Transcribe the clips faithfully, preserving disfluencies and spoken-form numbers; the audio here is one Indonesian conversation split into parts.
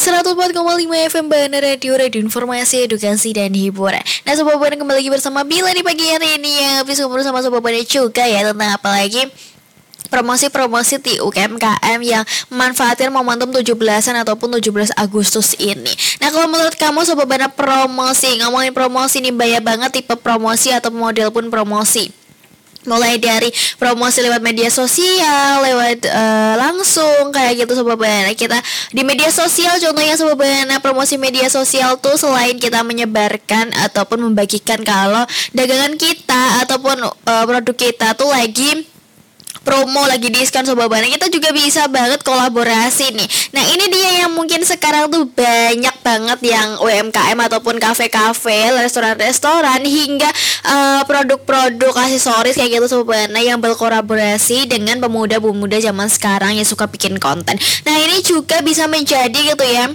seratus empat koma lima F M Bana Radio, radio informasi, edukasi, dan hiburan. Nah Sobat Bana, kembali lagi bersama Bila di pagi hari ini, yang habis ngobrol sama Sobat Bana juga ya tentang apa lagi promosi-promosi di U M K M yang memanfaatkan momentum tujuh belasan ataupun tujuh belas Agustus ini. Nah kalau menurut kamu Sobat Bana, promosi, ngomongin promosi nih, banyak banget tipe promosi atau model pun promosi. Mulai dari promosi lewat media sosial, lewat uh, langsung kayak gitu Sobat Bana. Kita di media sosial, contohnya Sobat Bana, promosi media sosial tuh selain kita menyebarkan ataupun membagikan kalau dagangan kita ataupun uh, produk kita tuh lagi promo, lagi diskon Sobat Bana, kita juga bisa banget kolaborasi nih. Nah ini dia yang mungkin sekarang tuh banyak banget yang U M K M ataupun kafe-kafe, restoran-restoran, hingga uh, produk-produk aksesoris kayak gitu Sobat Bana yang berkolaborasi dengan pemuda-pemuda zaman sekarang yang suka bikin konten. Nah ini juga bisa menjadi gitu ya,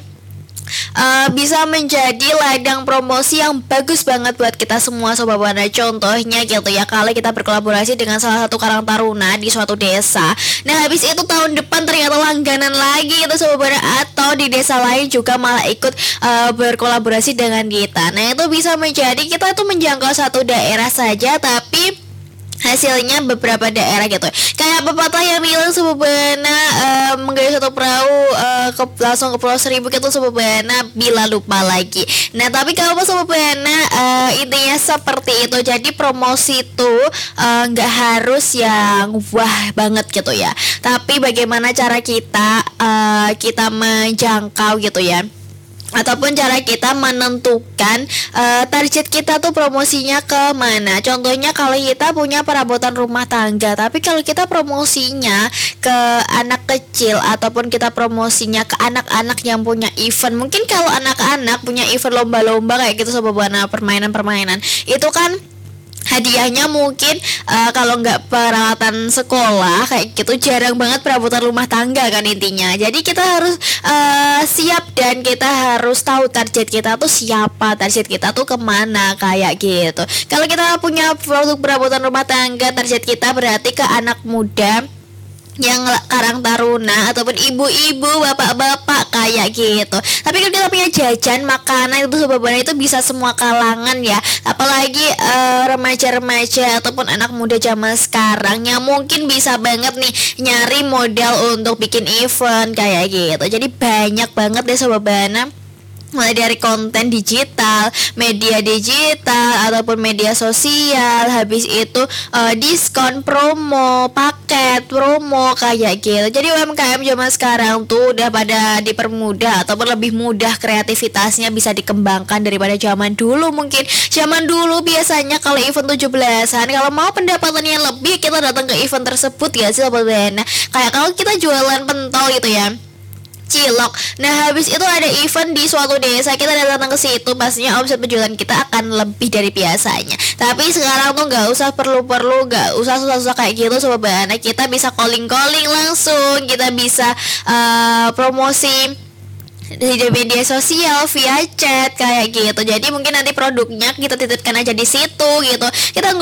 Uh, bisa menjadi ladang promosi yang bagus banget buat kita semua Sobat Bana. Contohnya gitu ya, kalau kita berkolaborasi dengan salah satu karang taruna di suatu desa, nah habis itu tahun depan ternyata langganan lagi gitu Sobat Bana, atau di desa lain juga malah ikut uh, berkolaborasi dengan kita. Nah itu bisa menjadi kita tuh menjangkau satu daerah saja, tapi hasilnya beberapa daerah gitu. Kayak pepatah yang bilang Sobat Bana, uh, menggaya satu perahu uh, ke, langsung ke Pulau Seribu gitu Sobat Bana, bila lupa lagi. Nah tapi kalau Sobat Bana, uh, intinya seperti itu. Jadi promosi itu nggak uh, harus yang wah banget gitu ya, tapi bagaimana cara kita uh, kita menjangkau gitu ya, ataupun cara kita menentukan uh, target kita tuh promosinya ke mana. Contohnya kalau kita punya perabotan rumah tangga, tapi kalau kita promosinya ke anak kecil ataupun kita promosinya ke anak-anak yang punya event, mungkin kalau anak-anak punya event lomba-lomba kayak gitu Sobat Bana, permainan-permainan itu kan hadiahnya mungkin uh, kalau nggak peralatan sekolah kayak gitu, jarang banget perabotan rumah tangga kan intinya. Jadi kita harus uh, siap dan kita harus tahu target kita tuh siapa, target kita tuh kemana kayak gitu. Kalau kita punya produk perabotan rumah tangga, target kita berarti ke anak muda yang karang taruna ataupun ibu-ibu, bapak-bapak kayak gitu. Tapi kalau kita punya jajan makanan itu Sobat Bana, itu bisa semua kalangan ya, apalagi uh, remaja-remaja ataupun anak muda zaman sekarang yang mungkin bisa banget nih nyari modal untuk bikin event kayak gitu. Jadi banyak banget deh Sobat Bana, mulai dari konten digital, media digital ataupun media sosial, habis itu uh, diskon, promo, paket, promo kayak gitu. Jadi U M K M zaman sekarang tuh udah pada dipermudah ataupun lebih mudah, kreativitasnya bisa dikembangkan daripada zaman dulu. Mungkin zaman dulu biasanya kalau event tujuh belasan, kalau mau pendapatannya lebih, kita datang ke event tersebut ya sih Sobat Bana. Kayak kalau kita jualan pentol gitu ya, cilok. Nah habis itu ada event di suatu desa, kita datang ke situ, pastinya omset penjualan kita akan lebih dari biasanya. Tapi sekarang tuh nggak usah perlu-perlu, nggak usah susah-susah kayak gitu Sobat Bana. Kita bisa calling-calling langsung, kita bisa uh, promosi di media sosial via chat kayak gitu. Jadi mungkin nanti produknya kita titipkan aja di situ gitu. Kita